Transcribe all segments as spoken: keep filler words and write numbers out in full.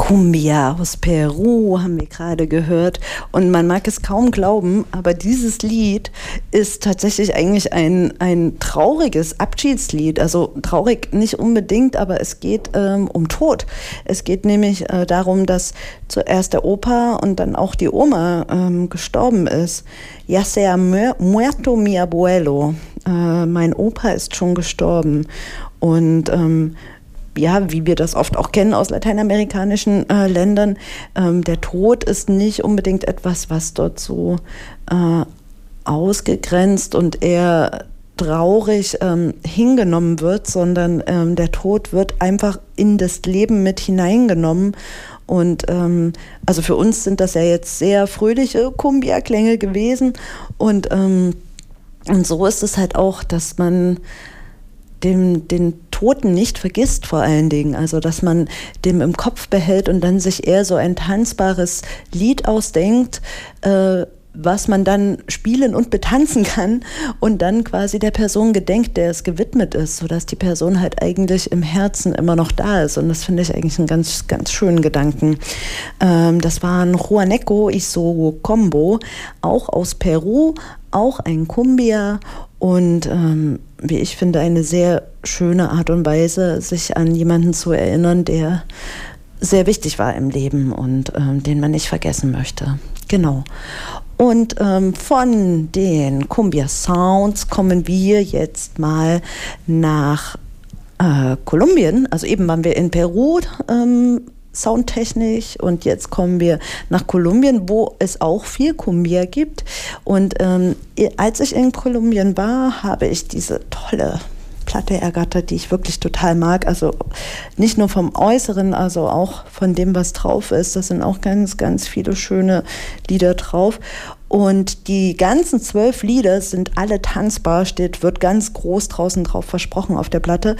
Cumbia aus Peru haben wir gerade gehört und man mag es kaum glauben, aber dieses Lied ist tatsächlich eigentlich ein, ein trauriges Abschiedslied, also traurig nicht unbedingt, aber es geht ähm, um Tod. Es geht nämlich äh, darum, dass zuerst der Opa und dann auch die Oma ähm, gestorben ist. Ya se ha muerto mi abuelo, äh, mein Opa ist schon gestorben und ähm, ja, wie wir das oft auch kennen aus lateinamerikanischen äh, Ländern, ähm, der Tod ist nicht unbedingt etwas, was dort so äh, ausgegrenzt und eher traurig ähm, hingenommen wird, sondern ähm, der Tod wird einfach in das Leben mit hineingenommen. Und ähm, also für uns sind das ja jetzt sehr fröhliche Cumbia-Klänge gewesen. Und, ähm, und so ist es halt auch, dass man dem, den Toten nicht vergisst vor allen Dingen, also dass man dem im Kopf behält und dann sich eher so ein tanzbares Lied ausdenkt, äh, was man dann spielen und betanzen kann und dann quasi der Person gedenkt, der es gewidmet ist, sodass die Person halt eigentlich im Herzen immer noch da ist. Und das finde ich eigentlich einen ganz, ganz schönen Gedanken. Ähm, das war ein Juaneco y su Combo, auch aus Peru, auch ein Cumbia und ähm, wie ich finde, eine sehr schöne Art und Weise, sich an jemanden zu erinnern, der sehr wichtig war im Leben und ähm, den man nicht vergessen möchte. Genau. Und ähm, von den Cumbia Sounds kommen wir jetzt mal nach äh, Kolumbien. Also eben waren wir in Peru ähm, soundtechnisch und jetzt kommen wir nach Kolumbien, wo es auch viel Cumbia gibt. Und ähm, als ich in Kolumbien war, habe ich diese tolle Platte ergattert, die ich wirklich total mag. Also nicht nur vom Äußeren, also auch von dem, was drauf ist. Das sind auch ganz, ganz viele schöne Lieder drauf. Und die ganzen zwölf Lieder sind alle tanzbar, steht, wird ganz groß draußen drauf versprochen auf der Platte.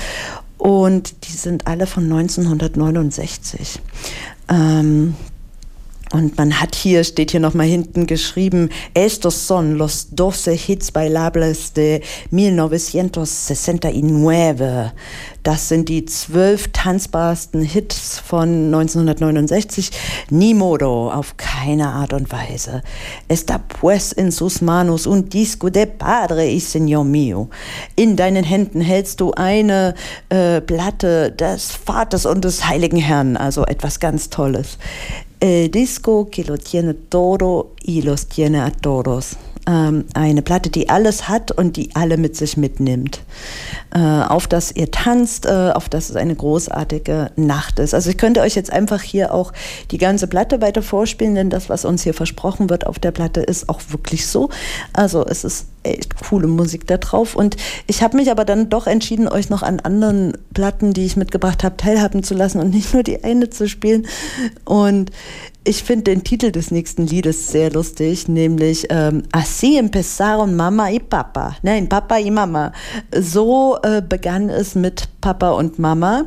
Und die sind alle von neunzehnhundertneunundsechzig. Ähm, Und man hat hier, steht hier nochmal hinten geschrieben, Estos son los doce hits bailables de mil novecientos sesenta y nueve. Das sind die zwölf tanzbarsten Hits von neunzehnhundertneunundsechzig. Ni modo, auf keine Art und Weise. Está pues en sus manos un disco de padre y señor mío. In deinen Händen hältst du eine äh, Platte des Vaters und des heiligen Herrn, also etwas ganz Tolles. El disco que lo tiene todo y los tiene a todos. Ähm, eine Platte, die alles hat und die alle mit sich mitnimmt. Äh, auf das ihr tanzt, äh, auf das es eine großartige Nacht ist. Also ich könnte euch jetzt einfach hier auch die ganze Platte weiter vorspielen, denn das, was uns hier versprochen wird auf der Platte, ist auch wirklich so. Also es ist echt coole Musik da drauf. Und ich habe mich aber dann doch entschieden, euch noch an anderen Platten, die ich mitgebracht habe, teilhaben zu lassen und nicht nur die eine zu spielen. Und ich finde den Titel des nächsten Liedes sehr lustig, nämlich ähm, Así empezaron Mama y Papa. Nein, Papa y Mama. So äh, begann es mit Papa und Mama.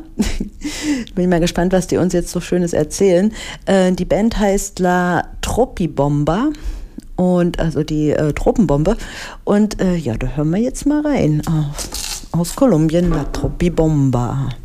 Bin mal gespannt, was die uns jetzt so Schönes erzählen. Äh, die Band heißt La Tropibomba. Und also die äh, Tropenbombe. Und äh, ja, da hören wir jetzt mal rein. Aus, aus Kolumbien, La Tropibomba.